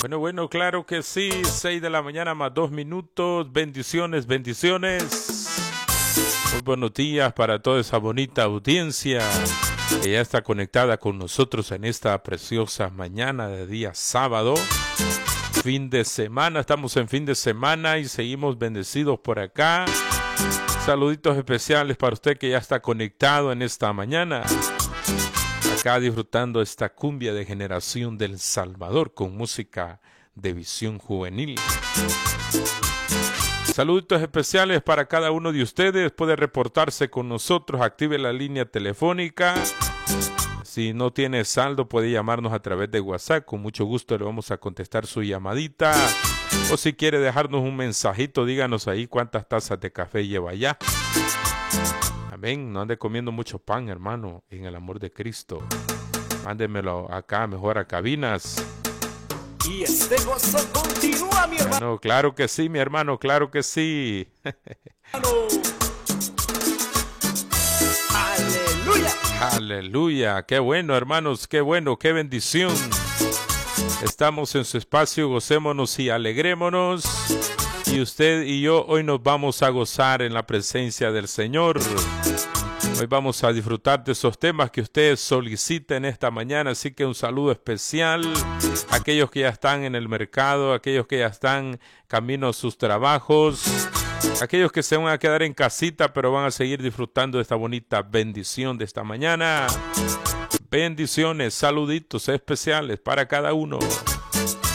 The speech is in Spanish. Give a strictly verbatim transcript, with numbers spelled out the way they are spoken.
Bueno, bueno, claro que sí. Seis de la mañana más dos minutos. Bendiciones, bendiciones. Muy buenos días para toda esa bonita audiencia que ya está conectada con nosotros en esta preciosa mañana de día sábado. Fin de semana, estamos en fin de semana y seguimos bendecidos por acá. Saluditos especiales para usted que ya está conectado en esta mañana. Acá disfrutando esta cumbia de Generación del Salvador con música de Visión Juvenil. Saluditos especiales para cada uno de ustedes. Puede reportarse con nosotros, active la línea telefónica. Si no tiene saldo, puede llamarnos a través de WhatsApp. Con mucho gusto le vamos a contestar su llamadita. O si quiere dejarnos un mensajito, díganos ahí cuántas tazas de café lleva ya. Amén. No ande comiendo mucho pan, hermano, en el amor de Cristo. Mándemelo acá, mejor a cabinas. Y este gozo continúa, mi hermano. No, claro que sí, mi hermano, claro que sí. Aleluya. Aleluya. Qué bueno, hermanos, qué bueno, qué bendición. Estamos en su espacio, gocémonos y alegrémonos. Y usted y yo hoy nos vamos a gozar en la presencia del Señor. Hoy vamos a disfrutar de esos temas que ustedes soliciten esta mañana. Así que un saludo especial a aquellos que ya están en el mercado, a aquellos que ya están camino a sus trabajos, a aquellos que se van a quedar en casita pero van a seguir disfrutando de esta bonita bendición de esta mañana. Bendiciones, saluditos especiales para cada uno.